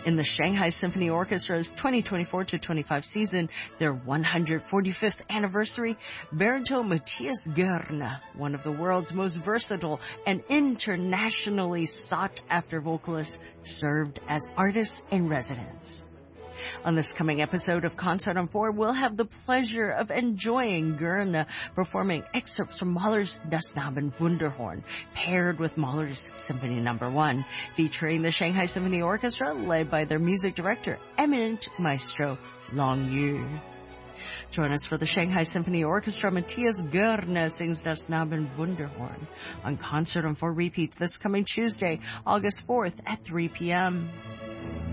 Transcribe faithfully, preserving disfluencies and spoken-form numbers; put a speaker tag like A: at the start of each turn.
A: In the Shanghai Symphony Orchestra's twenty twenty-four to twenty-five season, their one hundred forty-fifth anniversary, baritone Matthias Görner, one of the world's most versatile and internationally sought-after vocalists, served as artist in residence. On this coming episode of Concert on Four, we'll have the pleasure of enjoying Görner performing excerpts from Mahler's Das Knaben Wunderhorn, paired with Mahler's Symphony Number One, featuring the Shanghai Symphony Orchestra, led by their music director, eminent maestro Long Yu. Join us for the Shanghai Symphony Orchestra. Matthias Görner sings Das Knaben Wunderhorn on Concert on Four repeat this coming Tuesday, August fourth at three p.m.